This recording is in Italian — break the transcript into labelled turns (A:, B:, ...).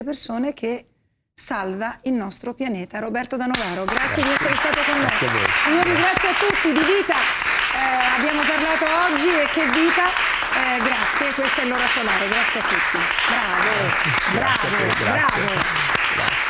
A: persone che salva il nostro pianeta. Roberto Da Novaro, grazie di essere stato con noi. Signori, grazie a tutti. Di vita abbiamo parlato oggi, e che vita. Grazie, questa è l'ora solare, grazie a tutti. Bravo, bravo, bravo.